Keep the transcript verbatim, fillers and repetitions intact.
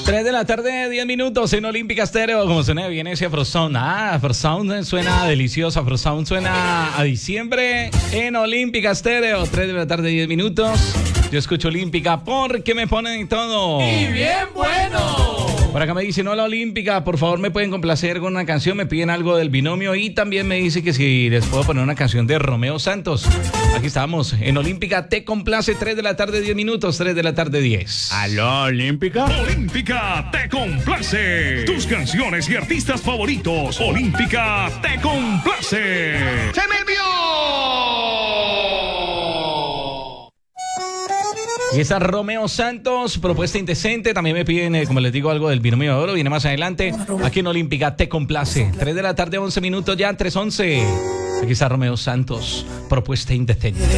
tres de la tarde, diez minutos en Olímpica Estéreo. Como suena bien ese Afrosound. Ah, Afrosound suena delicioso. Afrosound suena a diciembre en Olímpica Estéreo. tres de la tarde, diez minutos. Yo escucho Olímpica porque me ponen todo. ¡Y bien bueno! Por acá me dicen, hola Olímpica, por favor me pueden complacer con una canción, me piden algo del binomio y también me dice que si les puedo poner una canción de Romeo Santos. Aquí estamos en Olímpica, te complace, tres de la tarde, diez minutos, tres de la tarde, diez. ¿Aló, Olímpica? Olímpica te complace. Tus canciones y artistas favoritos. Olímpica te complace. ¡Se me envió! Y está Romeo Santos, propuesta indecente. También me piden, eh, como les digo, algo del binomio de oro. Viene más adelante. Aquí en Olímpica te complace. tres de la tarde, once minutos ya, tres once. Aquí está Romeo Santos, propuesta indecente.